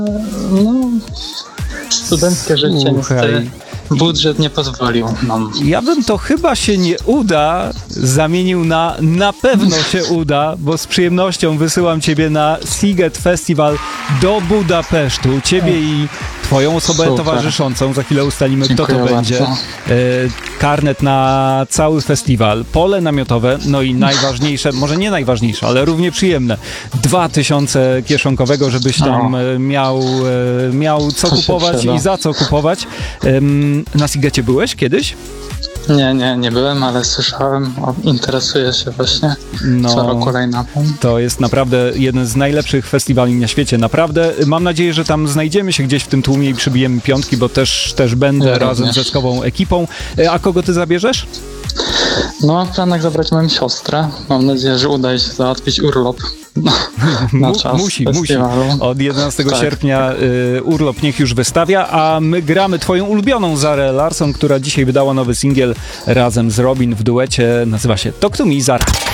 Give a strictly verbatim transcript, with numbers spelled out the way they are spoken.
No, studenckie życie niestety. Budżet nie pozwolił nam. Ja bym to chyba się nie uda zamienił na na pewno się uda, bo z przyjemnością wysyłam ciebie na Sziget Festival do Budapesztu. Ciebie i twoją osobę Super. towarzyszącą. Za chwilę ustalimy, Dziękuję kto to bardzo. będzie. E, karnet na cały festiwal, pole namiotowe, no i najważniejsze, może nie najważniejsze, ale równie przyjemne, dwa tysiące kieszonkowego, żebyś tam e, miał, e, miał co To się kupować przyda. i za co kupować. Em, na Szigecie byłeś kiedyś? Nie, nie, nie byłem, ale słyszałem, o, interesuję się właśnie No. co roku line-upem. To jest naprawdę jeden z najlepszych festiwali na świecie, naprawdę. Mam nadzieję, że tam znajdziemy się gdzieś w tym tłumie i przybijemy piątki, bo też, też będę Ja razem również. ze skową ekipą. E, A kogo ty zabierzesz? No, mam w planach zabrać moją siostrę. Mam nadzieję, że uda jej się załatwić urlop no, na Mu- czas musi, musi. festiwalu. Od jedenastego Tak. sierpnia y, urlop niech już wystawia, a my gramy twoją ulubioną Zarę Larsson, która dzisiaj wydała nowy singiel razem z Robin w duecie. Nazywa się Talk to Me, Zara.